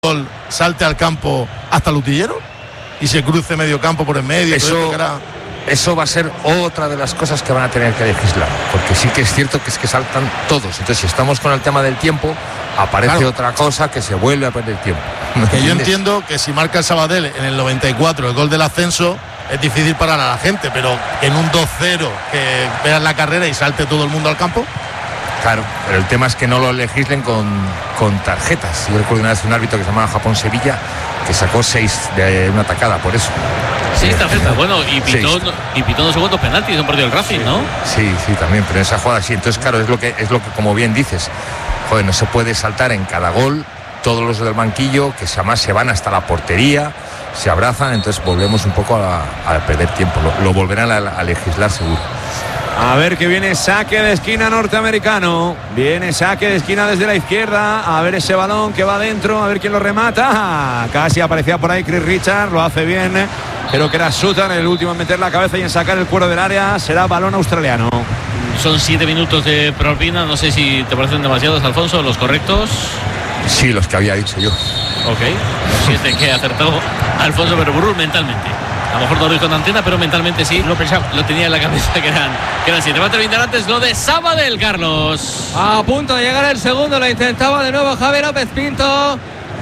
gol salte al campo hasta el utillero y se cruce medio campo por en medio. Eso va a ser otra de las cosas que van a tener que legislar, porque sí que es cierto que saltan todos. Entonces, si estamos con el tema del tiempo, aparece otra cosa que se vuelve a perder tiempo. Que yo entiendo que si marca el Sabadell en el 94 el gol del ascenso, es difícil parar a la gente, pero en un 2-0 que vean la carrera y salte todo el mundo al campo. Claro, pero el tema es que no lo legislen con tarjetas. Yo recuerdo una vez un árbitro que se llamaba Japón-Sevilla que sacó 6 de una tacada por eso. 6 tarjetas, bueno, y pitó dos segundos penaltis en un partido del Racing, ¿no? Sí, también, pero en esa jugada sí. Entonces, claro, es lo que como bien dices, joder, no se puede saltar en cada gol todos los del banquillo, que además se van hasta la portería, se abrazan, entonces volvemos un poco a perder tiempo. Lo volverán a legislar seguro. A ver que viene saque de esquina norteamericano. Viene saque de esquina desde la izquierda. A ver ese balón que va adentro. A ver quién lo remata. Casi aparecía por ahí Chris Richard. Lo hace bien. Creo que era Sutton el último en meter la cabeza y en sacar el cuero del área. Será balón australiano. Son 7 minutos de propina. No sé si te parecen demasiados, Alfonso, los correctos. Sí, los que había dicho yo. Ok. Los 7 que acertó Alfonso Berburú mentalmente. A lo mejor no lo dijo en antena, pero mentalmente sí. Lo pensaba. Lo tenía en la cabeza que eran 7. Va a terminar antes lo de Sabadell, Carlos. A punto de llegar el segundo. Lo intentaba de nuevo Javier López Pinto.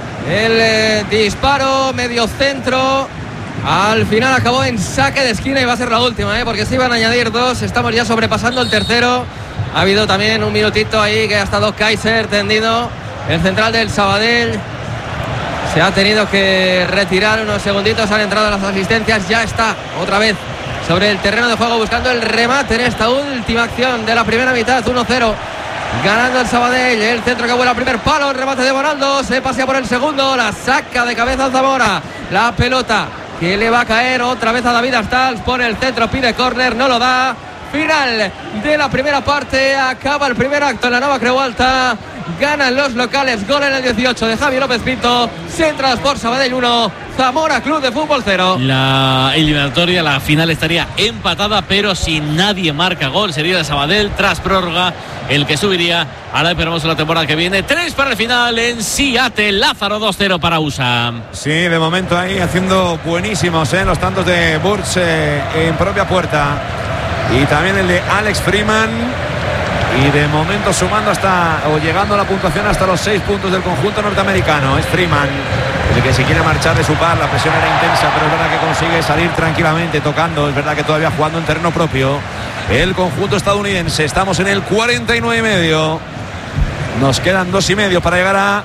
El disparo medio centro. Al final acabó en saque de esquina y va a ser la última, porque se iban a añadir 2. Estamos ya sobrepasando el tercero. Ha habido también un minutito ahí que ha estado Kaiser tendido. El central del Sabadell. Se ha tenido que retirar unos segunditos. Han entrado las asistencias. Ya está otra vez sobre el terreno de juego buscando el remate en esta última acción de la primera mitad. 1-0 ganando el Sabadell. El centro que vuela al primer palo. El remate de Bonaldo. Se pasea por el segundo. La saca de cabeza Zamora. La pelota que le va a caer otra vez a David Astals. Pone el centro, pide córner. No lo da. Final de la primera parte. Acaba el primer acto en la Nova Creu Alta. Ganan los locales. Gol en el 18 de Javi López Pinto. Central Sport Sabadell 1, Zamora Club de Fútbol 0. La eliminatoria, la final estaría empatada, pero si nadie marca gol sería de Sabadell tras prórroga el que subiría. Ahora esperamos la temporada que viene. 3 para el final en Seattle. Lázaro 2-0 para USA. Sí, de momento ahí haciendo buenísimos los tantos de Burch en propia puerta. Y también el de Alex Freeman. Y de momento sumando llegando a la puntuación hasta los 6 puntos del conjunto norteamericano. Es Freeman el que se quiere marchar de su par. La presión era intensa, pero es verdad que consigue salir tranquilamente tocando. Es verdad que todavía jugando en terreno propio el conjunto estadounidense. Estamos en el 49,5. Nos quedan 2,5 para llegar a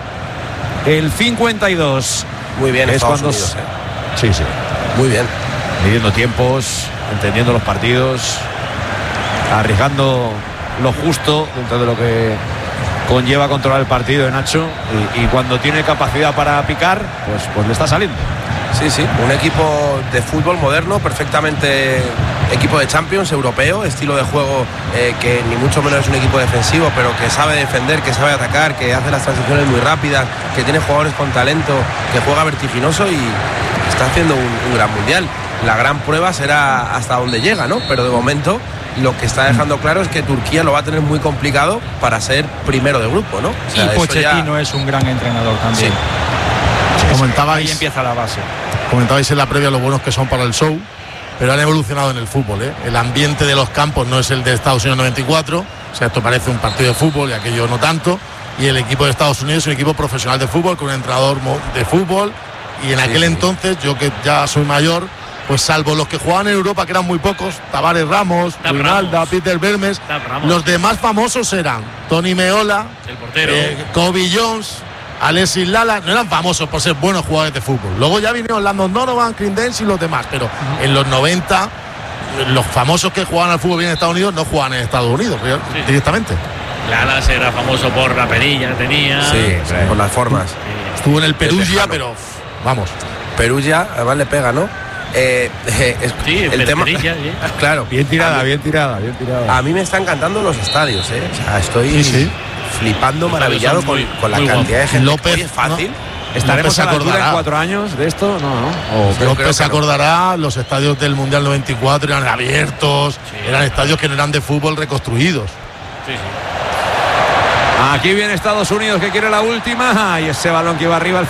el 52. Muy bien, es cuando Unidos, sí, muy bien, midiendo tiempos, entendiendo los partidos, arriesgando lo justo dentro de lo que conlleva controlar el partido de Nacho, y cuando tiene capacidad para picar, pues le está saliendo. Sí, un equipo de fútbol moderno, perfectamente equipo de Champions, europeo, estilo de juego que ni mucho menos es un equipo defensivo, pero que sabe defender, que sabe atacar, que hace las transiciones muy rápidas, que tiene jugadores con talento, que juega vertiginoso y está haciendo un gran mundial. La gran prueba será hasta dónde llega, ¿no? Pero de momento lo que está dejando claro es que Turquía lo va a tener muy complicado para ser primero de grupo, ¿no? O sea, y Pochettino es un gran entrenador también. Comentabais, ahí empieza la base. Comentabais en la previa lo buenos que son para el show, pero han evolucionado en el fútbol, El ambiente de los campos no es el de Estados Unidos 94, o sea, esto parece un partido de fútbol y aquello no tanto, y el equipo de Estados Unidos es un equipo profesional de fútbol con un entrenador de fútbol, y en aquel entonces, yo que ya soy mayor, pues salvo los que jugaban en Europa, que eran muy pocos, Tavares Ramos, Rinalda, Peter Vermes, los demás famosos eran Tony Meola, el portero, Kobe Jones, Alexis Lala. No eran famosos por ser buenos jugadores de fútbol. Luego ya vinieron Landon Donovan, Clint Dempsey y los demás, pero en los 90 los famosos que jugaban al fútbol bien en Estados Unidos no jugaban en Estados Unidos directamente. Lala era famoso por la perilla que tenía, por las formas. Estuvo en el Perugia, pero vamos, Perugia además le pega, ¿no? El tema, claro, bien tirada. A mí me están encantando los estadios, O sea, estoy flipando, maravillado con la cantidad de gente. López, es fácil. ¿Estaremos a la altura en 4 años de esto? No. López se acordará, los estadios del Mundial 94 eran abiertos, eran estadios que no eran de fútbol reconstruidos. Aquí viene Estados Unidos, que quiere la última. Y ese balón que iba arriba al